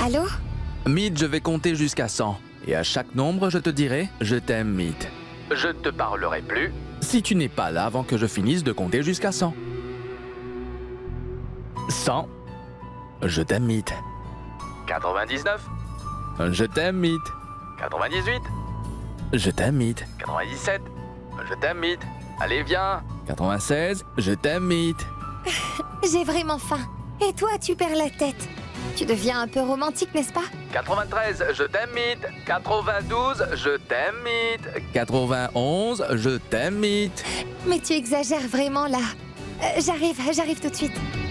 Allô? Meet, je vais compter jusqu'à 100. Et à chaque nombre, je te dirai « Je t'aime, Meet ». Je ne te parlerai plus si tu n'es pas là avant que je finisse de compter jusqu'à 100. 100. Je t'aime, Meet. 99. Je t'aime, Meet. 98. Je t'aime, Meet. 97. Je t'aime, Meet. Allez, viens. 96. Je t'aime, Meet. J'ai vraiment faim. Et toi, tu perds la tête. Tu deviens un peu romantique, n'est-ce pas? 93, je t'aime, Meet. 92, je t'aime, Meet. 91, je t'aime, Meet. Mais tu exagères vraiment là. J'arrive tout de suite.